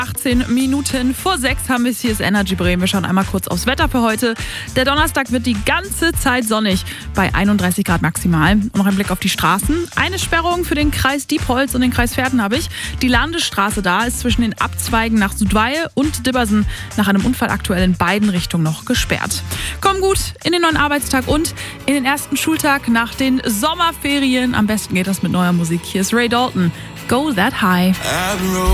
18 Minuten vor 6 haben wir es. Hier ist Energy Bremen. Wir schauen einmal kurz aufs Wetter für heute. Der Donnerstag wird die ganze Zeit sonnig bei 31 Grad maximal. Und noch ein Blick auf die Straßen. Eine Sperrung für den Kreis Diepholz und den Kreis Verden habe ich. Die Landesstraße da ist zwischen den Abzweigen nach Südweihe und Dibbersen nach einem Unfall aktuell in beiden Richtungen noch gesperrt. Komm gut in den neuen Arbeitstag und in den ersten Schultag nach den Sommerferien. Am besten geht das mit neuer Musik. Hier ist Ray Dalton. Go That High.